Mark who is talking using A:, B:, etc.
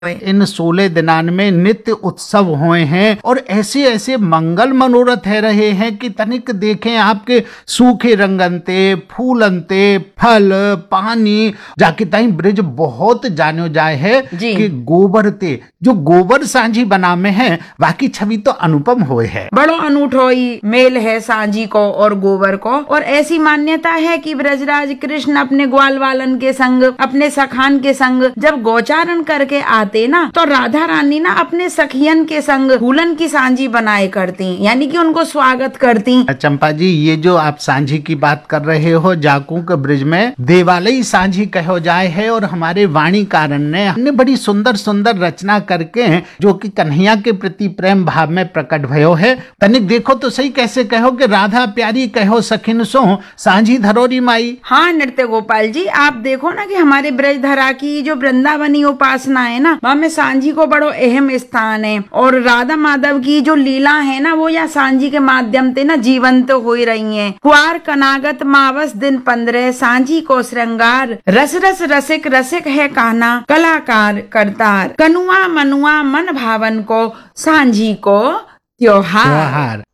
A: इन 16 दिनान में नित्य उत्सव हुए हैं और ऐसे ऐसे मंगल मनोरथ है रहे हैं कि तनिक देखें आपके सूखे रंगनते फूलनते फल पानी जाके ताई ब्रिज बहुत जानो जाए है कि गोबर ते जो गोबर सांझी बना में है बाकी छवि तो अनुपम होए है।
B: बड़ो अनूठो ही मेल है सांझी को और गोबर को। और ऐसी मान्यता है कि ब्रजराज कृष्ण अपने ग्वाल वालन के संग अपने सखान के संग जब गोचारण करके आते ना तो राधा रानी ना अपने सखियन के संग फूलन की सांझी बनाए करती, यानी कि उनको स्वागत करती।
A: चंपा जी ये जो आप सांझी की बात कर रहे हो जाकू के ब्रिज में देवालय सांझी कहो जाए है और हमारे वाणीकारण ने बड़ी सुंदर सुंदर रचना करके जो कि कन्हैया के प्रति प्रेम भाव में प्रकट भयो है। तनिक देखो तो सही कैसे कहो कि राधा प्यारी कहो सखिन सो सांझी धरोरी माई।
B: हाँ नृत्य गोपाल जी आप देखो ना कि हमारे ब्रजधरा की जो वृंदावनी उपासना है ना वहाँ में सांझी को बड़ो अहम स्थान है और राधा माधव की जो लीला है ना वो या सांझी के माध्यम से ना जीवंत हो रही है। कुआर कनागत मावस दिन 15 सांझी को श्रृंगार रस रस रसिक रसिक है कान्हा कलाकार करतार कनुआ मनुआ मन भावन को सांझी को त्योहार।